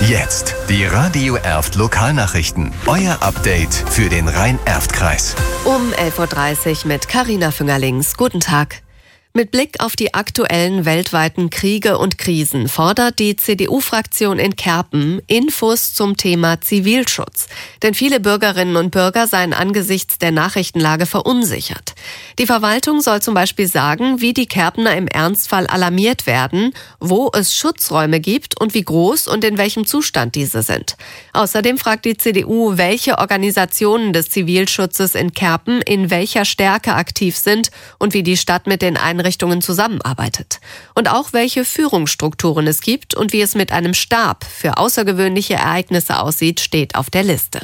Jetzt die Radio Erft Lokalnachrichten. Euer Update für den Rhein-Erft-Kreis. Um 11.30 Uhr mit Carina Füngerlings. Guten Tag. Mit Blick auf die aktuellen weltweiten Kriege und Krisen fordert die CDU-Fraktion in Kerpen Infos zum Thema Zivilschutz. Denn viele Bürgerinnen und Bürger seien angesichts der Nachrichtenlage verunsichert. Die Verwaltung soll zum Beispiel sagen, wie die Kerpener im Ernstfall alarmiert werden, wo es Schutzräume gibt und wie groß und in welchem Zustand diese sind. Außerdem fragt die CDU, welche Organisationen des Zivilschutzes in Kerpen in welcher Stärke aktiv sind und wie die Stadt mit den Einrichtungen zusammenarbeitet. Und auch welche Führungsstrukturen es gibt und wie es mit einem Stab für außergewöhnliche Ereignisse aussieht, steht auf der Liste.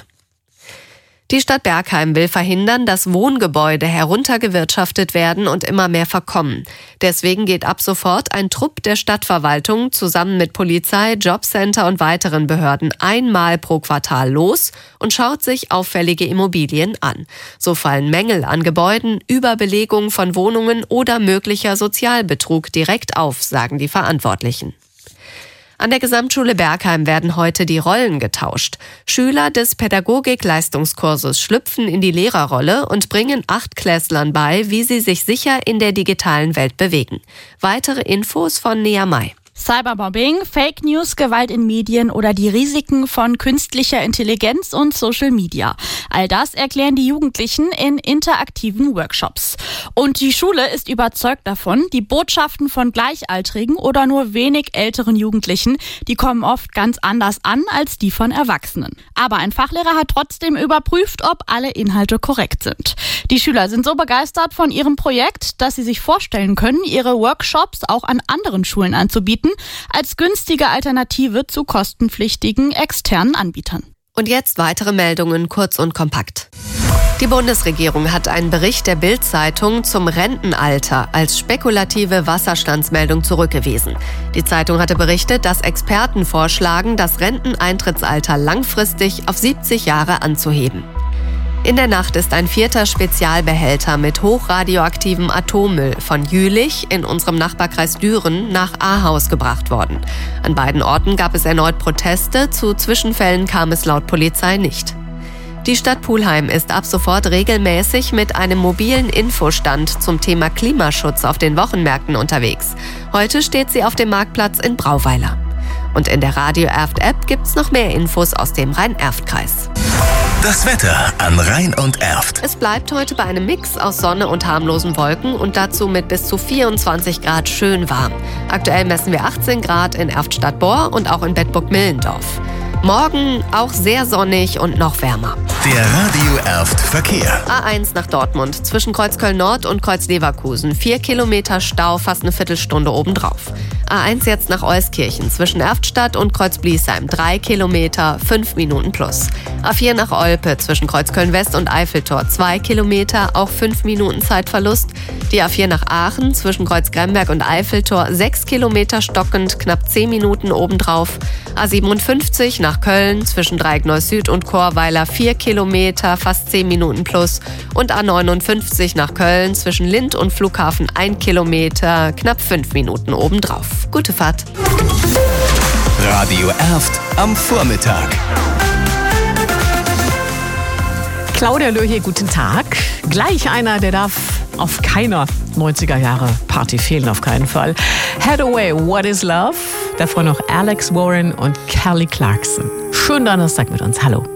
Die Stadt Bergheim will verhindern, dass Wohngebäude heruntergewirtschaftet werden und immer mehr verkommen. Deswegen geht ab sofort ein Trupp der Stadtverwaltung zusammen mit Polizei, Jobcenter und weiteren Behörden einmal pro Quartal los und schaut sich auffällige Immobilien an. So fallen Mängel an Gebäuden, Überbelegung von Wohnungen oder möglicher Sozialbetrug direkt auf, sagen die Verantwortlichen. An der Gesamtschule Bergheim werden heute die Rollen getauscht. Schüler des Pädagogik-Leistungskurses schlüpfen in die Lehrerrolle und bringen 8-Klässlern bei, wie sie sich sicher in der digitalen Welt bewegen. Weitere Infos von Nea May. Cybermobbing, Fake News, Gewalt in Medien oder die Risiken von künstlicher Intelligenz und Social Media. All das erklären die Jugendlichen in interaktiven Workshops. Und die Schule ist überzeugt davon, die Botschaften von Gleichaltrigen oder nur wenig älteren Jugendlichen, die kommen oft ganz anders an als die von Erwachsenen. Aber ein Fachlehrer hat trotzdem überprüft, ob alle Inhalte korrekt sind. Die Schüler sind so begeistert von ihrem Projekt, dass sie sich vorstellen können, ihre Workshops auch an anderen Schulen anzubieten, als günstige Alternative zu kostenpflichtigen externen Anbietern. Und jetzt weitere Meldungen, kurz und kompakt. Die Bundesregierung hat einen Bericht der Bild-Zeitung zum Rentenalter als spekulative Wasserstandsmeldung zurückgewiesen. Die Zeitung hatte berichtet, dass Experten vorschlagen, das Renteneintrittsalter langfristig auf 70 Jahre anzuheben. In der Nacht ist ein 4. Spezialbehälter mit hochradioaktivem Atommüll von Jülich in unserem Nachbarkreis Düren nach Ahaus gebracht worden. An beiden Orten gab es erneut Proteste, zu Zwischenfällen kam es laut Polizei nicht. Die Stadt Pulheim ist ab sofort regelmäßig mit einem mobilen Infostand zum Thema Klimaschutz auf den Wochenmärkten unterwegs. Heute steht sie auf dem Marktplatz in Brauweiler. Und in der Radio Erft App gibt's noch mehr Infos aus dem Rhein-Erft-Kreis. Das Wetter an Rhein und Erft. Es bleibt heute bei einem Mix aus Sonne und harmlosen Wolken und dazu mit bis zu 24 Grad schön warm. Aktuell messen wir 18 Grad in Erft-Stadtbohr und auch in Bedburg-Millendorf. Morgen auch sehr sonnig und noch wärmer. Der Radio Erft Verkehr. A1 nach Dortmund zwischen Kreuzköln Nord und Kreuz Leverkusen. 4 Kilometer Stau, fast eine Viertelstunde obendrauf. A1 jetzt nach Euskirchen zwischen Erftstadt und Kreuz Bliesheim. 3 Kilometer, 5 Minuten plus. A4 nach Olpe zwischen Kreuzköln West und Eiffeltor. 2 Kilometer, auch 5 Minuten Zeitverlust. Die A4 nach Aachen zwischen Kreuz Gremberg und Eiffeltor. 6 Kilometer stockend, knapp 10 Minuten obendrauf. A57 nach Köln zwischen Dreieckneuss Süd und Chorweiler. 4 Kilometer, fast 10 Minuten plus. Und A59 nach Köln zwischen Lind und Flughafen 1 Kilometer, knapp 5 Minuten obendrauf. Gute Fahrt. Radio Erft am Vormittag. Claudia Löhe, guten Tag. Gleich einer, der darf auf keiner 90er-Jahre-Party fehlen, auf keinen Fall. Head Away, What is Love? Davor noch Alex Warren und Kelly Clarkson. Schönen Donnerstag mit uns. Hallo.